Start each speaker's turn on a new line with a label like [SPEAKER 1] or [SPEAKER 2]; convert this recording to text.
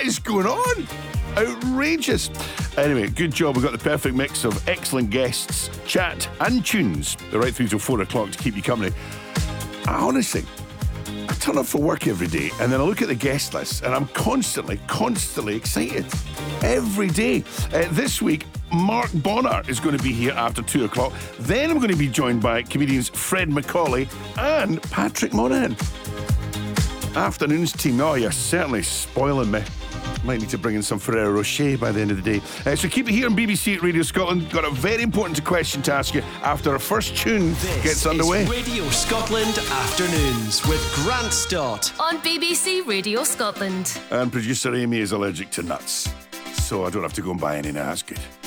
[SPEAKER 1] is going on? Outrageous. Anyway, good job. We've got the perfect mix of excellent guests, chat and tunes right through till 4 o'clock to keep you company. Honestly, I turn up for work every day and then I look at the guest list and I'm constantly excited. Every day. This week, Mark Bonnar is going to be here after 2 o'clock. Then I'm going to be joined by comedians Fred Macaulay and Patrick Monahan. Afternoons team. Oh, you're certainly spoiling me. Might need to bring in some Ferrero Rocher by the end of the day. So keep it here on BBC Radio Scotland. Got a very important question to ask you after our first tune gets underway.
[SPEAKER 2] This is Radio Scotland Afternoons with Grant Stott
[SPEAKER 3] on BBC Radio Scotland.
[SPEAKER 1] And producer Amy is allergic to nuts, so I don't have to go and buy any now. That's good.